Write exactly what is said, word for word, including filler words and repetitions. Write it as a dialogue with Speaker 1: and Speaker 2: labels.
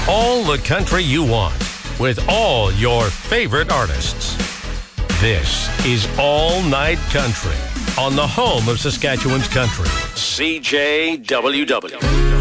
Speaker 1: All the country you want with all your favorite artists. This is All Night Country on the home of Saskatchewan's country, C J W W.